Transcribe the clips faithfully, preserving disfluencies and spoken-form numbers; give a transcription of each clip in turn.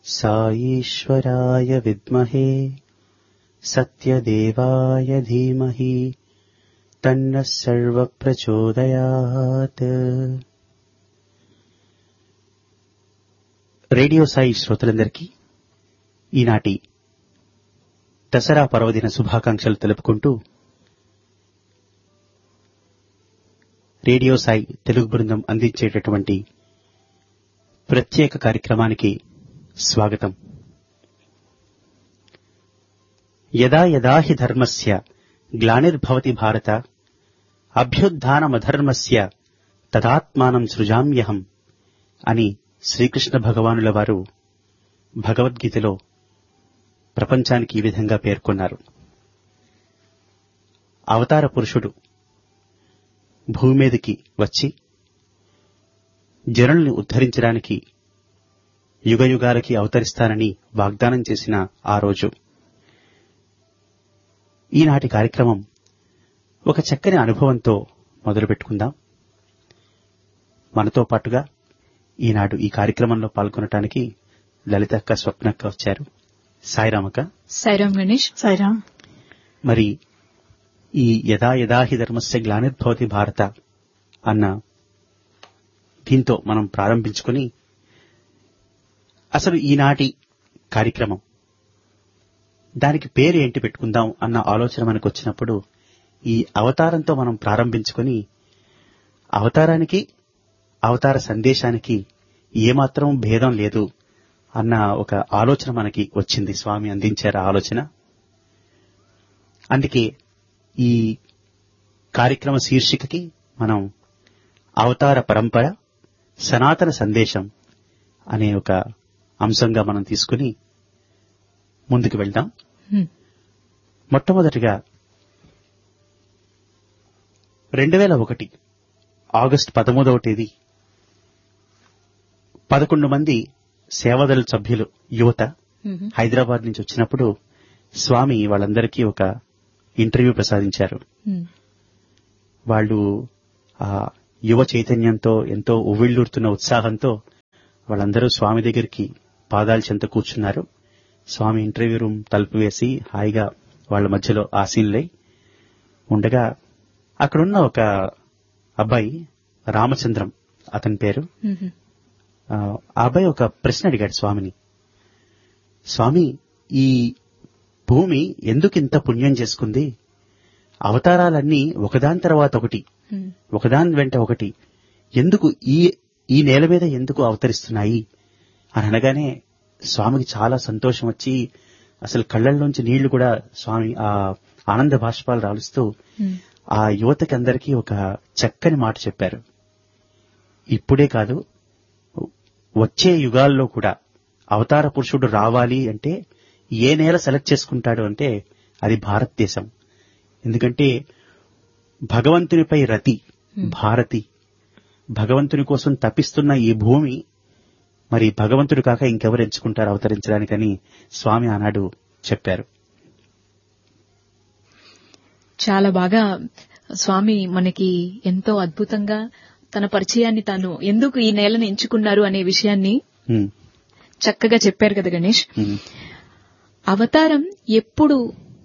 సాయీశ్వరాయ విద్మహే సత్యదేవాయ ధీమహి తన్నః సర్వ ప్రచోదయాత్. రేడియో సాయి శ్రోతలందరికీ ఈనాటి దసరా పర్వదిన శుభాకాంక్షలు తెలుపుకుంటూ రేడియో సాయి తెలుగు బృందం అందించేటటువంటి ప్రత్యేక కార్యక్రమానికి స్వాగతం. యదా యదా హి ధర్మస్య గ్లానిర్భవతి భారత అభ్యుత్థానమధర్మస్య తదాత్మానం సృజామ్యహం అని శ్రీకృష్ణ భగవానుల వారు భగవద్గీతలో ప్రపంచానికి ఈ విధంగా పేర్కొన్నారు. అవతార పురుషుడు భూమి మీదకి వచ్చి జనుల్ని ఉద్ధరించడానికి యుగయుగాలకి అవతరిస్తానని వాగ్దానం చేసిన ఆ రోజు. ఈనాటి కార్యక్రమం ఒక చక్కని అనుభవంతో మొదలుపెట్టుకుందాం. మనతో పాటుగా ఈనాడు ఈ కార్యక్రమంలో పాల్గొనడానికి లలితక్క, స్వప్నక్క వచ్చారు. సాయిరామక్క. సాయిరాం గణేష్. సాయిరాం. మరి ఈ యదా యదా హి ధర్మస్య గ్లానిర్భవతి భారత అన్న దీంతో మనం ప్రారంభించుకుని అసలు ఈనాటి కార్యక్రమం దానికి పేరు ఏంటి పెట్టుకుందాం అన్న ఆలోచన మనకు వచ్చినప్పుడు ఈ అవతారంతో మనం ప్రారంభించుకుని అవతారానికి అవతార సందేశానికి ఏమాత్రం భేదం లేదు అన్న ఒక ఆలోచన మనకి వచ్చింది. స్వామి అందించారు ఆ ఆలోచన. అందుకే ఈ కార్యక్రమ శీర్షికకి మనం అవతార పరంపర సనాతన సందేశం అనే ఒక అంశంగా మనం తీసుకుని ముందుకు వెళ్దాం. మొట్టమొదటిగా రెండు వేల ఒకటి ఆగస్టు పదమూడవ తేదీ పదకొండు మంది సేవాదళ సభ్యులు యువత హైదరాబాద్ నుంచి వచ్చినప్పుడు స్వామి వాళ్ళందరికీ ఒక ఇంటర్వ్యూ ప్రసాదించారు. వాళ్ళు ఆ యువ చైతన్యంతో ఎంతో ఉవ్విళ్లూరుతున్న ఉత్సాహంతో వాళ్ళందరూ స్వామి దగ్గరికి పాదాల చెంత కూర్చున్నారు. స్వామి ఇంటర్వ్యూ రూమ్ తలుపు వేసి హాయిగా వాళ్ల మధ్యలో ఆసీనులై ఉండగా అక్కడున్న ఒక అబ్బాయి రామచంద్రం అతని పేరు. ఆ అబ్బాయి ఒక ప్రశ్న అడిగాడు స్వామిని. స్వామి, ఈ భూమి ఎందుకు ఇంత పుణ్యం చేసుకుంది? అవతారాలన్నీ ఒకదాని తర్వాత ఒకటి ఒకదాని వెంట ఒకటి ఎందుకు ఈ ఈ నేల మీద ఎందుకు అవతరిస్తున్నాయి అని అనగానే స్వామికి చాలా సంతోషం వచ్చి అసలు కళ్లల్లోంచి నీళ్లు కూడా స్వామి ఆ ఆనంద బాష్పాలు రాలుస్తూ ఆ యువతకి అందరికీ ఒక చక్కని మాట చెప్పారు. ఇప్పుడే కాదు, వచ్చే యుగాల్లో కూడా అవతార పురుషుడు రావాలి అంటే ఏ నేల సెలెక్ట్ చేసుకుంటాడు అంటే అది భారతదేశం. ఎందుకంటే భగవంతునిపై రతి భారతి, భగవంతుని కోసం తపిస్తున్న ఈ భూమి మరి భగవంతుడు కాక ఇంకెవరు ఎంచుకుంటారు అవతరించడానికని స్వామి ఆనాడు చెప్పారు. చాలా బాగా స్వామి మనకి ఎంతో అద్భుతంగా తన పరిచయాన్ని తాను ఎందుకు ఈ నేలను ఎంచుకున్నారు అనే విషయాన్ని చక్కగా చెప్పారు కదా గణేష్. అవతారం ఎప్పుడు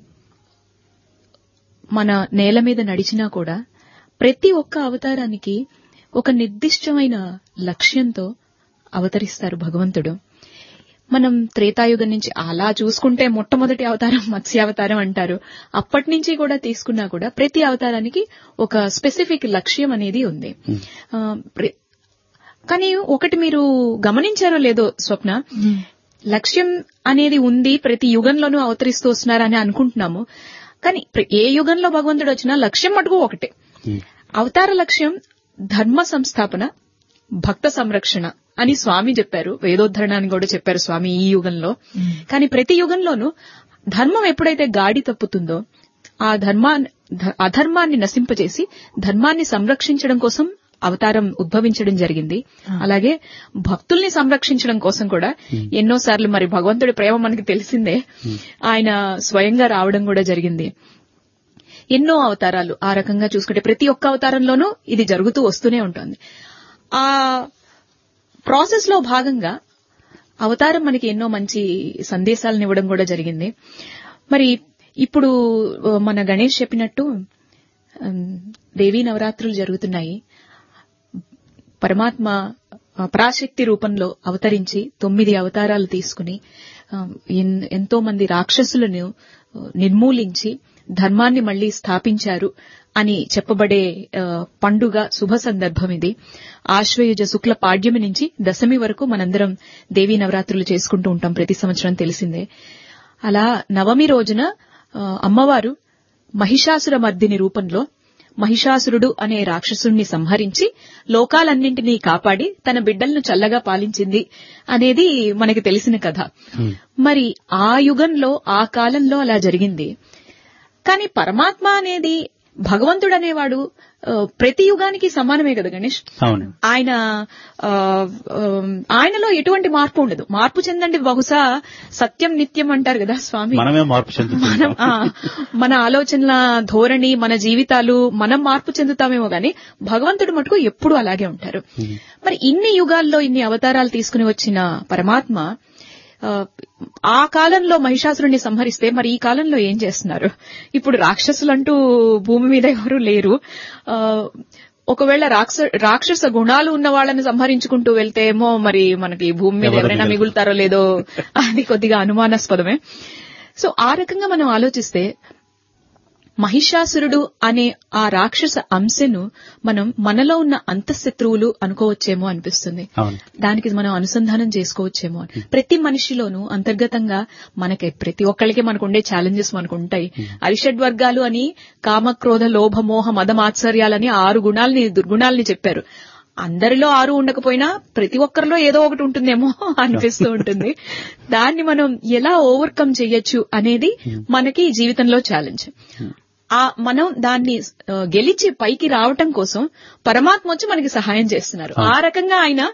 మన నేల మీద నడిచినా కూడా ప్రతి ఒక్క అవతారానికి ఒక నిర్దిష్టమైన లక్ష్యంతో అవతరిస్తారు భగవంతుడు. మనం త్రేతాయుగం నుంచి అలా చూసుకుంటే మొట్టమొదటి అవతారం మత్స్యావతారం అంటారు. అప్పటి నుంచి కూడా తీసుకున్నా కూడా ప్రతి అవతారానికి ఒక స్పెసిఫిక్ లక్ష్యం అనేది ఉంది. కానీ ఒకటి మీరు గమనించారో లేదో స్వప్న, లక్ష్యం అనేది ఉంది, ప్రతి యుగంలోనూ అవతరిస్తూ వస్తున్నారని అనుకుంటున్నాము. కానీ ఏ యుగంలో భగవంతుడు వచ్చినా లక్ష్యం మటుకు ఒకటే. అవతార లక్ష్యం ధర్మ సంస్థాపన, భక్త సంరక్షణ అని స్వామి చెప్పారు. వేదోద్ధరణ అని కూడా చెప్పారు స్వామి ఈ యుగంలో. కానీ ప్రతి యుగంలోనూ ధర్మం ఎప్పుడైతే గాడి తప్పుతుందో ఆ ధర్మాన్ని అధర్మాన్ని నశింపజేసి ధర్మాన్ని సంరక్షించడం కోసం అవతారం ఉద్భవించడం జరిగింది. అలాగే భక్తుల్ని సంరక్షించడం కోసం కూడా ఎన్నోసార్లు మరి భగవంతుడి ప్రేమ మనకి తెలిసిందే, ఆయన స్వయంగా రావడం కూడా జరిగింది. ఎన్నో అవతారాలు ఆ రకంగా చూసుకుంటే ప్రతి ఒక్క అవతారంలోనూ ఇది జరుగుతూ వస్తూనే ఉంటుంది. ఆ ప్రాసెస్ లో భాగంగా అవతారం మనకి ఎన్నో మంచి సందేశాలను ఇవ్వడం కూడా జరిగింది. మరి ఇప్పుడు మన గణేష్ చెప్పినట్టు దేవీ నవరాత్రులు జరుగుతున్నాయి. పరమాత్మ పరాశక్తి రూపంలో అవతరించి తొమ్మిది అవతారాలు తీసుకుని ఎంతో మంది రాక్షసులను నిర్మూలించి ధర్మాన్ని మళ్లీ స్థాపించారు అని చెప్పబడే పండుగ శుభ సందర్భం ఇది. ఆశ్వయుజ శుక్ల పాడ్యమి నుంచి దశమి వరకు మనందరం దేవీ నవరాత్రులు చేసుకుంటూ ఉంటాం, ప్రతి సంవత్సరం తెలిసిందే. అలా నవమి రోజున అమ్మవారు మహిషాసుర మర్దిని రూపంలో మహిషాసురుడు అనే రాక్షసుణ్ణి సంహరించి లోకాలన్నింటినీ కాపాడి తన బిడ్డలను చల్లగా పాలించింది అనేది మనకి తెలిసిన కథ. మరి ఆ యుగంలో ఆ కాలంలో అలా జరిగింది. కానీ పరమాత్మ అనేది భగవంతుడు అనేవాడు ప్రతి యుగానికి సమానమే కదా గణేష్. ఆయన ఆయనలో ఎటువంటి మార్పు ఉండదు. మార్పు చెందండి, బహుశా సత్యం నిత్యం అంటారు కదా స్వామి. మనమే మార్పు చెందుతాం. మన ఆలోచనల ధోరణి, మన జీవితాలు మనం మార్పు చెందుతామేమో గాని భగవంతుడు మటుకు ఎప్పుడూ అలాగే ఉంటారు. మరి ఇన్ని యుగాల్లో ఇన్ని అవతారాలు తీసుకుని వచ్చిన పరమాత్మ ఆ కాలంలో మహిషాసురుణ్ణి సంహరిస్తే మరి ఈ కాలంలో ఏం చేస్తున్నారు? ఇప్పుడు రాక్షసులంటూ భూమి మీద ఎవరూ లేరు. ఒకవేళ రాక్షస గుణాలు ఉన్న వాళ్ళని సంహరించుకుంటూ వెళ్తే ఏమో మరి మనకి భూమి మీద ఎవరైనా మిగులుతారో లేదో అది కొద్దిగా అనుమానాస్పదమే. సో ఆ రకంగా మనం ఆలోచిస్తే మహిషాసురుడు అనే ఆ రాక్షస అంశను మనం మనలో ఉన్న అంతఃశత్రువులు అనుకోవచ్చేమో అనిపిస్తుంది. దానికి మనం అనుసంధానం చేసుకోవచ్చేమో. ప్రతి మనిషిలోనూ అంతర్గతంగా మనకి ప్రతి ఒక్కళ్ళకి మనకు ఉండే ఛాలెంజెస్ మనకు ఉంటాయి. అరిషడ్ వర్గాలు అని కామక్రోధ లోభ మోహ మదమాత్సర్యాలని ఆరు గుణాలని దుర్గుణాలని చెప్పారు. అందరిలో ఆరు ఉండకపోయినా ప్రతి ఒక్కరిలో ఏదో ఒకటి ఉంటుందేమో అనిపిస్తూ ఉంటుంది. దాన్ని మనం ఎలా ఓవర్కమ్ చెయ్యొచ్చు అనేది మనకి జీవితంలో ఛాలెంజ్. ఆ మనం దాన్ని గెలిచి పైకి రావటం కోసం పరమాత్మ వచ్చి మనకి సహాయం చేస్తున్నారు. ఆ రకంగా ఆయన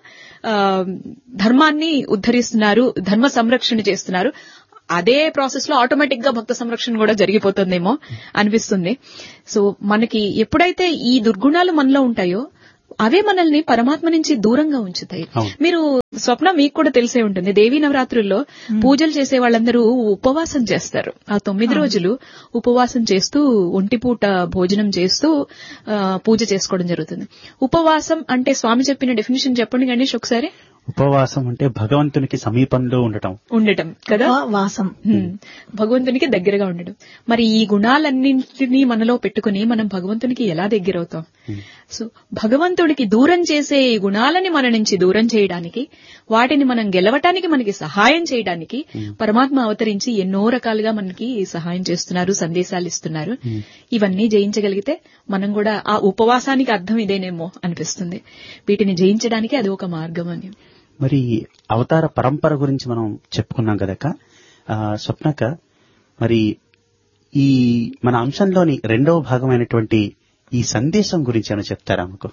ధర్మాన్ని ఉద్ధరిస్తున్నారు, ధర్మ సంరక్షణ చేస్తున్నారు. అదే ప్రాసెస్ లో ఆటోమేటిక్ గా భక్త సంరక్షణ కూడా జరిగిపోతుందేమో అనిపిస్తుంది. సో మనకి ఎప్పుడైతే ఈ దుర్గుణాలు మనలో ఉంటాయో అవే మనల్ని పరమాత్మ నుంచి దూరంగా ఉంచుతాయి. మీరు స్వప్న మీకు కూడా తెలిసే ఉంటుంది, దేవీ నవరాత్రుల్లో పూజలు చేసే వాళ్ళందరూ ఉపవాసం చేస్తారు. ఆ తొమ్మిది రోజులు ఉపవాసం చేస్తూ ఒంటిపూట భోజనం చేస్తూ పూజ చేసుకోవడం జరుగుతుంది. ఉపవాసం అంటే స్వామి చెప్పిన డెఫినేషన్ చెప్పండి గణేష్ ఒకసారి. ఉపవాసం అంటే భగవంతునికి సమీపంలో ఉండటం ఉండటం కదా, వాసం భగవంతునికి దగ్గరగా ఉండటం. మరి ఈ గుణాలన్నింటినీ మనలో పెట్టుకుని మనం భగవంతునికి ఎలా దగ్గరవుతాం? సో భగవంతుడికి దూరం చేసే ఈ గుణాలని మన నుంచి దూరం చేయడానికి, వాటిని మనం గెలవటానికి మనకి సహాయం చేయడానికి పరమాత్మ అవతరించి ఎన్నో రకాలుగా మనకి సహాయం చేస్తున్నారు, సందేశాలు ఇస్తున్నారు. ఇవన్నీ జయించగలిగితే మనం కూడా ఆ ఉపవాసానికి అర్థం ఇదేనేమో అనిపిస్తుంది. వీటిని జయించడానికి అది ఒక మార్గం అని. మరి అవతార పరంపర గురించి మనం చెప్పుకున్నాం కదక స్వప్నక, మరి ఈ మన అంశంలోని రెండవ భాగమైనటువంటి ఈ సందేశం గురించి ఏమైనా చెప్తారా మాకు?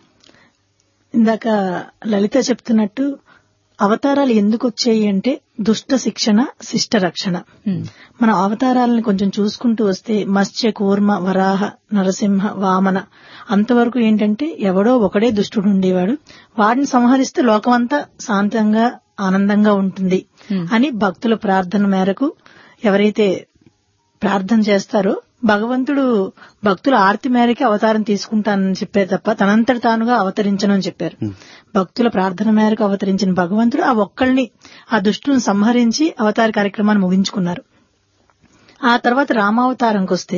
ఇందాక లలిత చెప్తున్నట్టు అవతారాలు ఎందుకు వచ్చాయి అంటే దుష్ట శిక్షణ, శిష్ట రక్షణ. మన అవతారాలను కొంచెం చూసుకుంటూ వస్తే మత్స్య, కూర్మ, వరాహ, నరసింహ, వామన అంతవరకు ఏంటంటే ఎవడో ఒకడే దుష్టుడు ఉండేవాడు. వాడిని సంహరిస్తే లోకమంతా శాంతంగా ఆనందంగా ఉంటుంది అని భక్తుల ప్రార్థన మేరకు ఎవరైతే ప్రార్థన చేస్తారో భగవంతుడు భక్తుల ఆర్తి మేరకి అవతారం తీసుకుంటానని చెప్పారు తప్ప తనంతటి తానుగా అవతరించనని చెప్పారు. భక్తుల ప్రార్థన మేరకు అవతరించిన భగవంతుడు ఆ ఒక్కళ్ళని ఆ దుష్టులను సంహరించి అవతార కార్యక్రమాన్ని ముగించుకున్నారు. ఆ తర్వాత రామావతారంకి వస్తే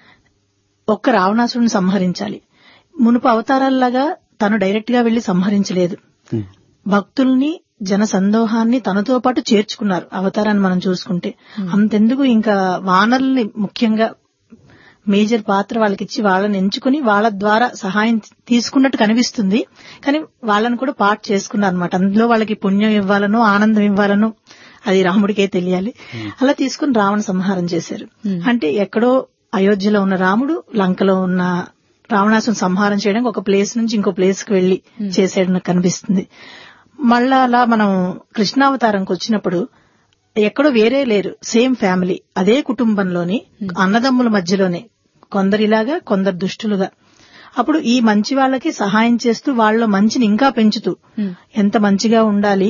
ఒక్క రావణాసురుని సంహరించాలి. మునుపు అవతారాల్లాగా తను డైరెక్ట్ గా వెళ్లి సంహరించలేదు. భక్తుల్ని, జన సందోహాన్ని తనతో పాటు చేర్చుకున్నారు అవతారాన్ని మనం చూసుకుంటే. అంతెందుకు ఇంకా వానరుల్ని ముఖ్యంగా మేజర్ పాత్ర వాళ్ళకిచ్చి వాళ్ళని ఎంచుకుని వాళ్ళ ద్వారా సహాయం తీసుకున్నట్టు కనిపిస్తుంది. కానీ వాళ్ళని కూడా పార్ట్ చేసుకున్నారు అనమాట. అందులో వాళ్ళకి పుణ్యం ఇవ్వాలనో ఆనందం ఇవ్వాలనో అది రాముడికే తెలియాలి. అలా తీసుకుని రావణ సంహారం చేశారు. అంటే ఎక్కడో అయోధ్యలో ఉన్న రాముడు లంకలో ఉన్న రావణాసుని సంహారం చేయడానికి ఒక ప్లేస్ నుంచి ఇంకో ప్లేస్ కి వెళ్లి చేసేయడం కనిపిస్తుంది. మళ్ళా అలా మనం కృష్ణావతారంకి వచ్చినప్పుడు ఎక్కడో వేరే లేరు, సేమ్ ఫ్యామిలీ, అదే కుటుంబంలోని అన్నదమ్ముల మధ్యలోనే కొందరిలాగా కొందరు దుష్టులుగా. అప్పుడు ఈ మంచి వాళ్ళకి సహాయం చేస్తూ వాళ్ళ మంచిని ఇంకా పెంచుతూ ఎంత మంచిగా ఉండాలి,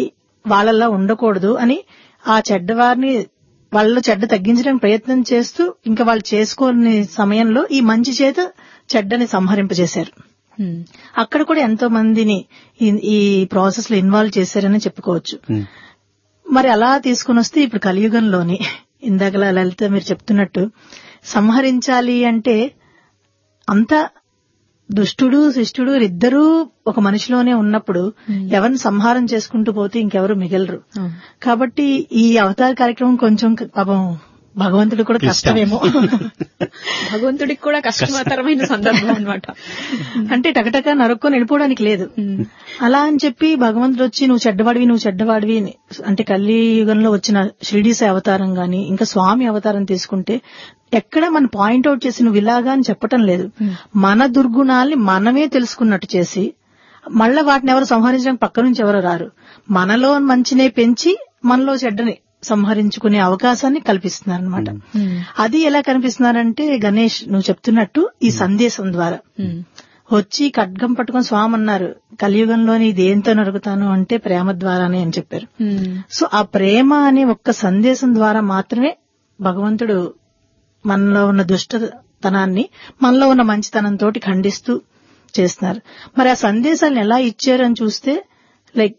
వాళ్ళలా ఉండకూడదు అని ఆ చెడ్డవారిని వాళ్ళు చెడ్డ తగ్గించడానికి ప్రయత్నం చేస్తూ ఇంకా వాళ్ళు చేసుకోని సమయంలో ఈ మంచి చేత చెడ్డని సంహరింపజేశారు. అక్కడ కూడా ఎంతో మందిని ఈ ప్రాసెస్ లో ఇన్వాల్వ్ చేశారని చెప్పుకోవచ్చు. మరి అలా తీసుకుని వస్తే ఇప్పుడు కలియుగంలోని ఇందాకలా లలిత మీరు చెప్తున్నట్టు సంహరించాలి అంటే అంతా దుష్టుడు శిష్టుడు ఇద్దరూ ఒక మనిషిలోనే ఉన్నప్పుడు ఎవరిని సంహారం చేసుకుంటూ పోతే ఇంకెవరు మిగలరు. కాబట్టి ఈ అవతార కార్యక్రమం కొంచెం పాపం భగవంతుడు కూడా కష్టమేమో, భగవంతుడికి కూడా కష్టతరమైన సందర్భం అన్నమాట. అంటే టకటక నరుక్కొని వెళ్ళిపోవడానికి లేదు. అలా అని చెప్పి భగవంతుడు వచ్చి నువ్వు చెడ్డవాడివి నువ్వు చెడ్డవాడివి అంటే కలియుగంలో వచ్చిన షిరిడీసాయి అవతారం గాని ఇంకా స్వామి అవతారం తీసుకుంటే ఎక్కడ మన పాయింట్అవుట్ చేసి నువ్వు ఇలాగా అని చెప్పటం లేదు. మన దుర్గుణాల్ని మనమే తెలుసుకున్నట్టు చేసి మళ్ళా వాటిని ఎవరు సంహరించడానికి పక్క నుంచి ఎవరు రారు. మనలో మంచినే పెంచి మనలో చెడ్డని సంహరించుకునే అవకాశాన్ని కల్పిస్తున్నారనమాట. అది ఎలా కనిపిస్తున్నారంటే గణేష్ నువ్వు చెప్తున్నట్టు ఈ సందేశం ద్వారా వచ్చి ఖడ్గం పట్టుకుని స్వామి అన్నారు, కలియుగంలోని దేంతో నరుగుతాను అంటే ప్రేమ ద్వారానే అని చెప్పారు. సో ఆ ప్రేమ అనే ఒక్క సందేశం ద్వారా మాత్రమే భగవంతుడు మనలో ఉన్న దుష్టతనాన్ని మనలో ఉన్న మంచితనంతో ఖండిస్తూ చేస్తున్నారు. మరి ఆ సందేశాలను ఎలా ఇచ్చారని చూస్తే లైక్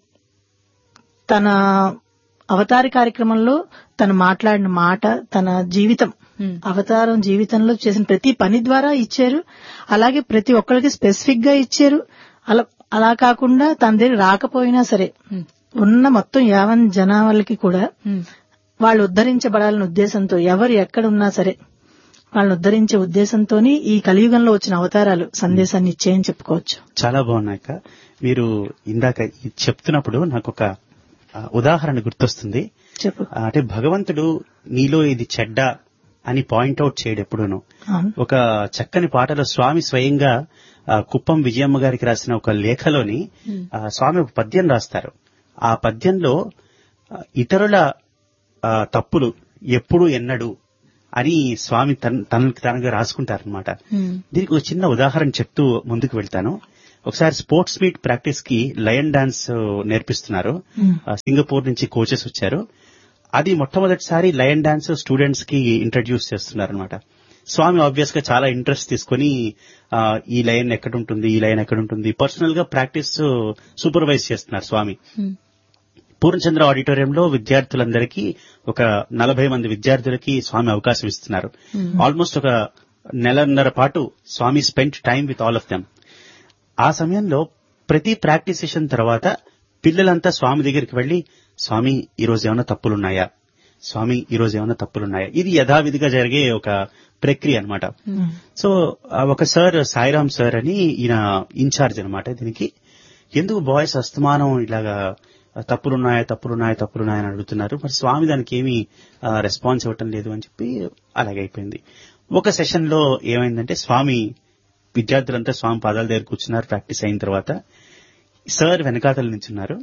తన అవతారి కార్యక్రమంలో తను మాట్లాడిన మాట తన జీవితం అవతారం జీవితంలో చేసిన ప్రతి పని ద్వారా ఇచ్చారు. అలాగే ప్రతి ఒక్కరికి స్పెసిఫిక్ గా ఇచ్చారు. అలా అలా కాకుండా తన దగ్గర రాకపోయినా సరే ఉన్న మొత్తం యావన్ జనాలకి కూడా వాళ్ళు ఉద్ధరించబడాలనే ఉద్దేశంతో ఎవరు ఎక్కడ ఉన్నా సరే వాళ్ళని ఉద్ధరించే ఉద్దేశంతో ఈ కలియుగంలో వచ్చిన అవతారాలు సందేశాన్ని ఇచ్చాయని చెప్పుకోవచ్చు. చాలా బాగున్నాక మీరు ఇందాక చెప్తున్నప్పుడు నాకు ఒక ఉదాహరణ గుర్తొస్తుంది. చెప్పు. అంటే భగవంతుడు నీలో ఇది చెడ్డ అని పాయింట్అవుట్ చేయడు ఎప్పుడూను. ఒక చక్కని పాటలో స్వామి స్వయంగా కుప్పం విజయమ్మ గారికి రాసిన ఒక లేఖలోని స్వామి ఒక పద్యం రాస్తారు. ఆ పద్యంలో ఇతరుల తప్పులు ఎప్పుడు ఎన్నడు అని స్వామి తనకు తనగా రాసుకుంటారనమాట. దీనికి ఒక చిన్న ఉదాహరణ చెప్తూ ముందుకు వెళ్తాను. ఒకసారి స్పోర్ట్స్ మీట్ ప్రాక్టీస్ కి లయన్ డాన్స్ నేర్పిస్తున్నారు. సింగపూర్ నుంచి కోచెస్ వచ్చారు. అది మొట్టమొదటిసారి లయన్ డాన్స్ స్టూడెంట్స్ కి ఇంట్రడ్యూస్ చేస్తున్నారు అనమాట. స్వామి ఆబ్వియస్ గా చాలా ఇంట్రెస్ట్ తీసుకుని ఈ లైన్ ఎక్కడుంటుంది ఈ లైన్ ఎక్కడుంటుంది పర్సనల్ గా ప్రాక్టీస్ సూపర్వైజ్ చేస్తున్నారు స్వామి. పూర్ణచంద్ర ఆడిటోరియంలో విద్యార్థులందరికీ ఒక నలభై మంది విద్యార్థులకి స్వామి అవకాశం ఇస్తున్నారు. ఆల్మోస్ట్ ఒక నెలన్నర పాటు స్వామి spend time with all of them. ఆ సమయంలో ప్రతి ప్రాక్టీస్ సెషన్ తర్వాత పిల్లలంతా స్వామి దగ్గరికి వెళ్లి స్వామి ఈ రోజు ఏమైనా తప్పులున్నాయా స్వామి ఈ రోజు ఏమైనా తప్పులున్నాయా ఇది యథావిధిగా జరిగే ఒక ప్రక్రియ అనమాట. సో ఒక సార్ సాయిరామ్ సార్ అని ఈయన ఇన్ఛార్జ్ అనమాట దీనికి. ఎందుకు బాయ్స్ అస్తమానం ఇలాగా తప్పులున్నాయా తప్పులున్నాయా తప్పులున్నాయా అని అడుగుతున్నారు, మరి స్వామి దానికి ఏమీ రెస్పాన్స్ ఇవ్వటం లేదు అని చెప్పి అలాగైపోయింది. ఒక సెషన్ లో ఏమైందంటే స్వామి విద్యార్థులంతా స్వామి పాదాల దగ్గర కూర్చున్నారు. ప్రాక్టీస్ అయిన తర్వాత సార్ వెనకాతల నించున్నారు.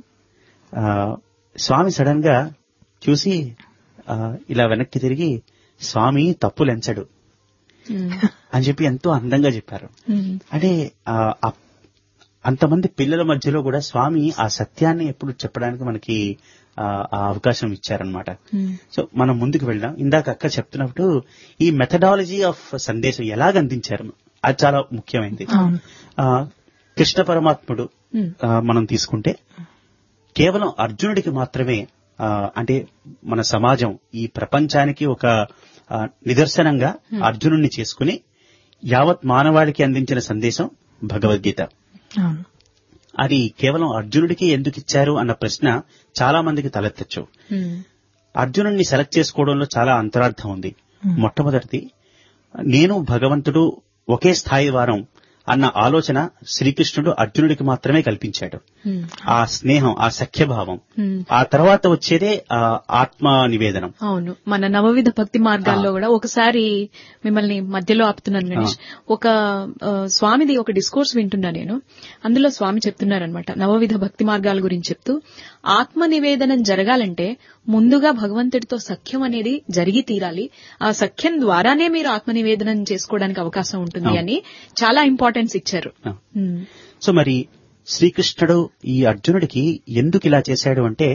స్వామి సడన్ గా చూసి ఇలా వెనక్కి తిరిగి స్వామి తప్పులెంచడు అని చెప్పి ఎంతో అందంగా చెప్పారు. అంటే అంతమంది పిల్లల మధ్యలో కూడా స్వామి ఆ సత్యాన్ని ఎప్పుడు చెప్పడానికి మనకి ఆ అవకాశం ఇచ్చారనమాట. సో మనం ముందుకు వెళ్దాం. ఇందాక అక్క చెప్తున్నప్పుడు ఈ మెథడాలజీ ఆఫ్ సందేశం ఎలాగ అందించారు అది చాలా ముఖ్యమైనది. కృష్ణ పరమాత్ముడు మనం తీసుకుంటే కేవలం అర్జునుడికి మాత్రమే అంటే మన సమాజం ఈ ప్రపంచానికి ఒక నిదర్శనంగా అర్జునుడిని చేసుకుని యావత్ మానవాళికి అందించిన సందేశం భగవద్గీత. అది కేవలం అర్జునుడికి ఎందుకు ఇచ్చారు అన్న ప్రశ్న చాలా మందికి తలెత్తచ్చు. అర్జునుడిని సెలెక్ట్ చేసుకోవడంలో చాలా అంతరార్థం ఉంది. మొట్టమొదటిది నేను భగవంతుడు ఒకే స్థాయి వారం అన్న ఆలోచన శ్రీకృష్ణుడు అర్జునుడికి మాత్రమే కల్పించాడు. ఆ స్నేహం ఆ సఖ్యభావం ఆ తర్వాత వచ్చేదే ఆత్మ నివేదనం. అవును, మన నవవిధ భక్తి మార్గాల్లో కూడా ఒకసారి మిమ్మల్ని మధ్యలో ఆపుతున్నాను గణేష్. ఒక స్వామిది ఒక డిస్కోర్స్ వింటున్నా నేను. అందులో స్వామి చెప్తున్నారనమాట నవవిధ భక్తి మార్గాల గురించి చెప్తూ ఆత్మ నివేదనం జరగాలంటే ముందుగా భగవంతుడితో సఖ్యం అనేది జరిగి తీరాలి. ఆ సఖ్యం ద్వారానే మీరు ఆత్మ నివేదనం చేసుకోవడానికి అవకాశం ఉంటుంది అని చాలా ఇంపార్టెన్స్ ఇచ్చారు. సో మరి శ్రీకృష్ణుడు ఈ అర్జునుడికి ఎందుకు ఇలా చేశాడు అంటే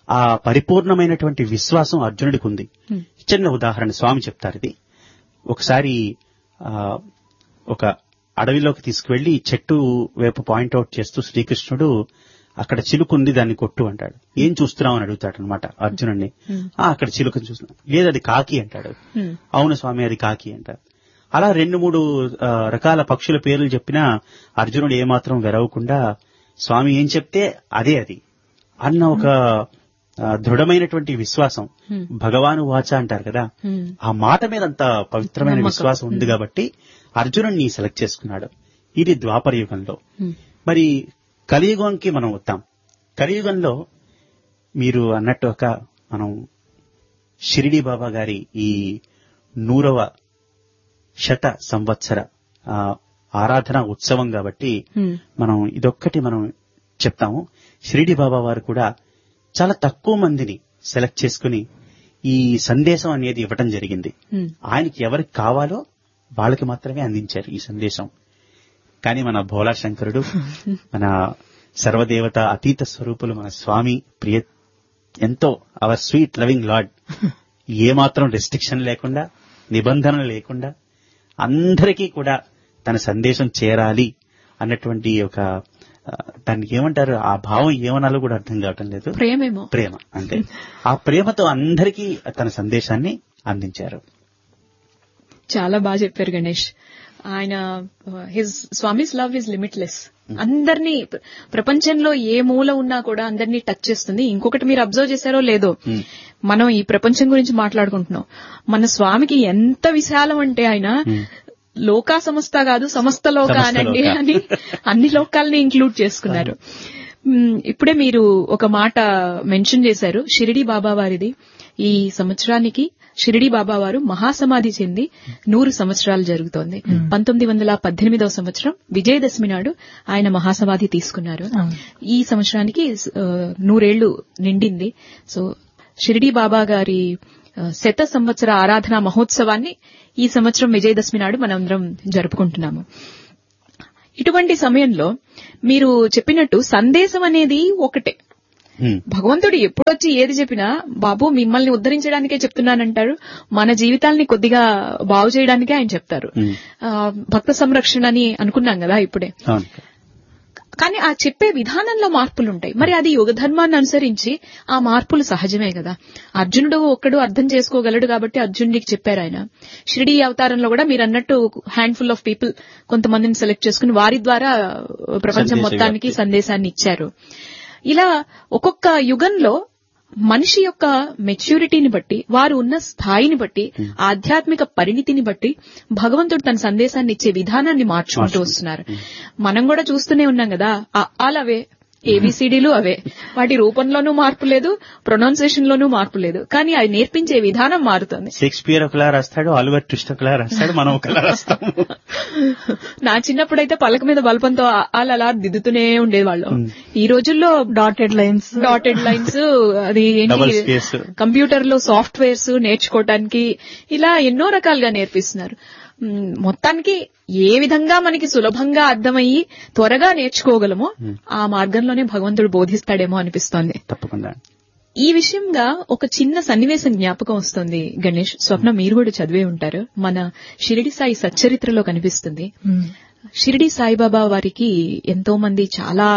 ఆ పరిపూర్ణమైనటువంటి విశ్వాసం అర్జునుడికి ఉంది. చిన్న ఉదాహరణ స్వామి చెప్తారు ఇది. ఒకసారి ఆ ఒక అడవిలోకి తీసుకువెళ్లి చెట్టు వైపు పాయింట్అవుట్ చేస్తూ శ్రీకృష్ణుడు అక్కడ చిలుకుంది దాన్ని కొట్టు అంటాడు. ఏం చూస్తున్నావు అని అడుగుతాడు అనమాట అర్జునుడిని. అక్కడ చిలుకని చూస్తున్నా. లేదు అది కాకి అంటాడు. అవును స్వామి అది కాకి అంటాడు. అలా రెండు మూడు రకాల పక్షుల పేర్లు చెప్పినా అర్జునుడు ఏమాత్రం వెరవకుండా స్వామి ఏం చెప్తే అదే అది అన్న ఒక దృఢమైనటువంటి విశ్వాసం. భగవాను వాచ అంటారు కదా, ఆ మాట మీద అంత పవిత్రమైన విశ్వాసం ఉంది కాబట్టి అర్జునుడిని సెలెక్ట్ చేసుకున్నాడు. ఇది ద్వాపర యుగంలో. మరి కలియుగంకి మనం వద్దాం. కలియుగంలో మీరు అన్నట్టు ఒక మనం షిరిడి బాబా గారి ఈ నూరవ శత సంవత్సర ఆరాధన ఉత్సవం కాబట్టి మనం ఇదొక్కటి మనం చెప్తాము. షిరిడి బాబా వారు కూడా చాలా తక్కువ మందిని సెలెక్ట్ చేసుకుని ఈ సందేశం అనేది ఇవ్వటం జరిగింది. ఆయనకి ఎవరికి కావాలో వాళ్ళకి మాత్రమే అందించారు ఈ సందేశం. కానీ మన భోలా శంకరుడు, మన సర్వదేవత అతీత స్వరూపులు మన స్వామి ప్రియ ఎంతో అవర్ స్వీట్ లవింగ్ లార్డ్ ఏమాత్రం రెస్ట్రిక్షన్ లేకుండా, నిబంధనలు లేకుండా అందరికీ కూడా తన సందేశం చేరాలి అన్నటువంటి ఒక దానికి ఏమంటారు, ఆ భావం ఏమనాలో కూడా అర్థం కావటం లేదు. ప్రేమేమో ప్రేమ అంటే ఆ ప్రేమతో అందరికీ తన సందేశాన్ని అందించారు. చాలా బాగా చెప్పారు గణేష్. ఆయన his Swami's love is limitless. అందరినీ ప్రపంచంలో ఏ మూల ఉన్నా కూడా అందరినీ టచ్ చేస్తుంది. ఇంకొకటి మీరు అబ్జర్వ్ చేశారో లేదో, మనం ఈ ప్రపంచం గురించి మాట్లాడుకుంటున్నాం. మన స్వామికి ఎంత విశాలం అంటే ఆయన లోకా సమస్త కాదు సమస్త లోక అనండి అని అన్ని లోకాలని ఇంక్లూడ్ చేసుకున్నారు. ఇప్పుడే మీరు ఒక మాట మెన్షన్ చేశారు, షిరిడి బాబా వారిది. ఈ సంవత్సరానికి షిరిడి బాబా వారు మహాసమాధి చెంది నూరు సంవత్సరాలు జరుగుతోంది. పంతొమ్మిది వందల పద్దెనిమిదవ సంవత్సరం విజయదశమి నాడు ఆయన మహాసమాధి తీసుకున్నారు. ఈ సంవత్సరానికి నూరేళ్లు నిండింది. సో షిరిడి బాబా గారి శత సంవత్సర ఆరాధన మహోత్సవాన్ని ఈ సంవత్సరం విజయదశమి నాడు మనందరం జరుపుకుంటున్నాము. ఇటువంటి సమయంలో మీరు చెప్పినట్టు సందేశం అనేది ఒకటే. భగవంతుడు ఎప్పుడొచ్చి ఏది చెప్పినా బాబు మిమ్మల్ని ఉద్ధరించడానికే చెప్తున్నానంటారు, మన జీవితాల్ని కొద్దిగా బాగు చేయడానికే ఆయన చెప్తారు. భక్త సంరక్షణ అని అనుకున్నాం కదా ఇప్పుడే. కానీ ఆ చెప్పే విధానంలో మార్పులుంటాయి. మరి అది యుగ ధర్మాన్ని అనుసరించి ఆ మార్పులు సహజమే కదా. అర్జునుడు ఒక్కడు అర్థం చేసుకోగలడు కాబట్టి అర్జునుడికి చెప్పారు ఆయన. షిరిడి అవతారంలో కూడా మీరు అన్నట్టు హ్యాండ్ఫుల్ ఆఫ్ పీపుల్ కొంతమందిని సెలెక్ట్ చేసుకుని వారి ద్వారా ప్రపంచం మొత్తానికి సందేశాన్ని ఇచ్చారు. ఇలా ఒక్కొక్క యుగంలో మనిషి యొక్క మెచ్యూరిటీని బట్టి, వారు ఉన్న స్థాయిని బట్టి, ఆధ్యాత్మిక పరిణితిని బట్టి భగవంతుడు తన సందేశాన్ని ఇచ్చే విధానాన్ని మార్చుకుంటూ వస్తున్నారు. మనం కూడా చూస్తూనే ఉన్నాం కదా, అలావే ఏబిసిడీలు అవే, వాటి రూపంలోనూ మార్పు లేదు, ప్రొనౌన్సియేషన్ లోనూ మార్పు లేదు, కానీ అది నేర్పించే విధానం మారుతుంది. షేక్స్పియర్ ఒకలా రాస్తాడు, ఆలివర్ ట్విస్ట్ ఒకలా రాస్తాడు, మనం ఒకలా రాస్తాము. నా చిన్నప్పుడైతే పలక మీద బల్పంతో అలా అలా దిద్దుతూనే ఉండేవాళ్ళం. ఈ రోజుల్లో డాటెడ్ లైన్స్ డాటెడ్ లైన్స్ అది ఏంటి, కంప్యూటర్ లో సాఫ్ట్వేర్స్ నేర్చుకోవటానికి ఇలా ఎన్నో రకాలుగా నేర్పిస్తున్నారు. మొత్తానికి ఏ విధంగా మనకి సులభంగా అర్థమయ్యి త్వరగా నేర్చుకోగలమో ఆ మార్గంలోనే భగవంతుడు బోధిస్తాడేమో అనిపిస్తోంది. తప్పకుండా ఈ విషయంగా ఒక చిన్న సన్నివేశం జ్ఞాపకం వస్తుంది గణేష్. స్వప్న మీరు కూడా చదివే ఉంటారు, మన షిరిడి సాయి సచ్చరిత్రలో కనిపిస్తుంది. షిరిడి సాయిబాబా వారికి ఎంతో మంది చాలా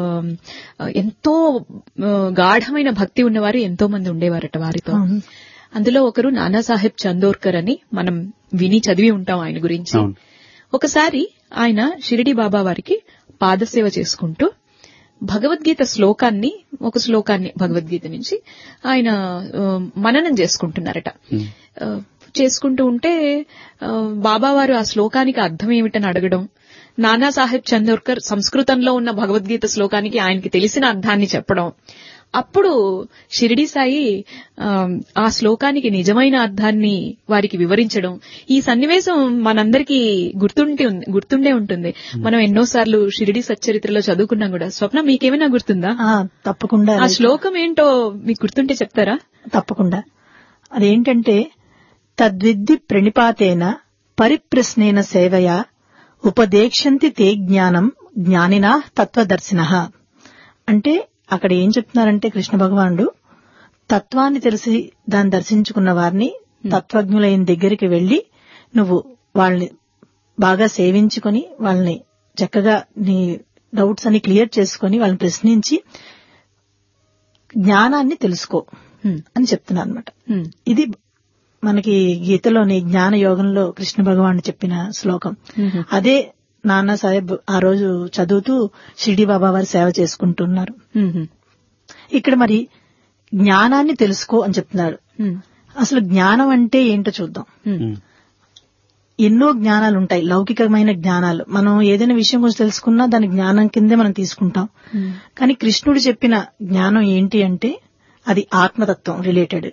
ఎంతో గాఢమైన భక్తి ఉన్నవారు ఎంతో మంది ఉండేవారట వారితో. అందులో ఒకరు నానాసాహెబ్ చందోర్కర్ అని మనం విని చదివి ఉంటాం ఆయన గురించి. ఒకసారి ఆయన షిరిడి బాబా వారికి పాదసేవ చేసుకుంటూ భగవద్గీత శ్లోకాన్ని ఒక శ్లోకాన్ని భగవద్గీత నుంచి ఆయన మననం చేసుకుంటున్నారట. చేసుకుంటూ ఉంటే బాబావారు ఆ శ్లోకానికి అర్థం ఏమిటని అడగడం, నానాసాహెబ్ చందోర్కర్ సంస్కృతంలో ఉన్న భగవద్గీత శ్లోకానికి ఆయనకి తెలిసిన అర్థాన్ని చెప్పడం. అప్పుడు షిరిడి సాయి ఆ శ్లోకానికి నిజమైన అర్థాన్ని వారికి వివరించడం. ఈ సన్నివేశం మనందరికీ గుర్తుంటే గుర్తుండే ఉంటుంది. మనం ఎన్నోసార్లు షిరిడి సచ్చరిత్రలో చదువుకున్నాం కూడా. స్వప్న మీకేమైనా గుర్తుందా? తప్పకుండా. ఆ శ్లోకం ఏంటో మీకు గుర్తుంటే చెప్తారా? తప్పకుండా. అదేంటంటే, తద్విద్ది ప్రణిపాతేన పరిప్రశ్నేన సేవయా ఉపదేక్షంతి తే జ్ఞానం జ్ఞానినా తత్వదర్శినః. అంటే అక్కడ ఏం చెప్తున్నారంటే కృష్ణ భగవానుడు తత్వాన్ని తెలిసి దాన్ని దర్శించుకున్న వారిని తత్వజ్ఞులైన దగ్గరికి వెళ్లి నువ్వు వాళ్ళని బాగా సేవించుకొని వాళ్ళని చక్కగా నీ డౌట్స్ అన్ని క్లియర్ చేసుకుని వాళ్ళని ప్రశ్నించి జ్ఞానాన్ని తెలుసుకో అని చెప్తున్నా అనమాట. ఇది మనకి గీతలోని జ్ఞాన యోగంలో కృష్ణ భగవానుడు చెప్పిన శ్లోకం. అదే నానా సాహెబ్ ఆ రోజు చదువుతూ షిరిడి బాబా వారి సేవ చేసుకుంటున్నారు. ఇక్కడ మరి జ్ఞానాన్ని తెలుసుకో అని చెప్తున్నారు. అసలు జ్ఞానం అంటే ఏంటో చూద్దాం. ఎన్నో జ్ఞానాలు ఉంటాయి, లౌకికమైన జ్ఞానాలు. మనం ఏదైనా విషయం గురించి తెలుసుకున్నా దాని జ్ఞానం కిందే మనం తీసుకుంటాం. కానీ కృష్ణుడు చెప్పిన జ్ఞానం ఏంటి అంటే అది ఆత్మతత్వం రిలేటెడ్.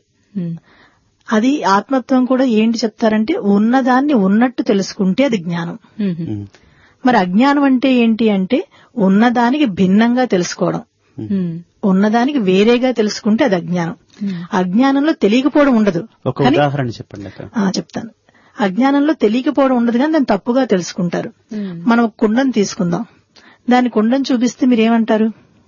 అది ఆత్మతత్వం కూడా ఏంటి చెప్తారంటే ఉన్నదాన్ని ఉన్నట్టు తెలుసుకుంటే అది జ్ఞానం. మరి అజ్ఞానం అంటే ఏంటి అంటే ఉన్నదానికి భిన్నంగా తెలుసుకోవడం, ఉన్నదానికి వేరేగా తెలుసుకుంటే అది అజ్ఞానం. అజ్ఞానంలో తెలియకపోవడం ఉండదు. ఒక ఉదాహరణ చెప్పండి. చెప్తాను. అజ్ఞానంలో తెలియకపోవడం ఉండదు కానీ దాన్ని తప్పుగా తెలుసుకుంటారు. మనం ఒక కుండను తీసుకుందాం, దాని కుండను చూపిస్తే మీరేమంటారు?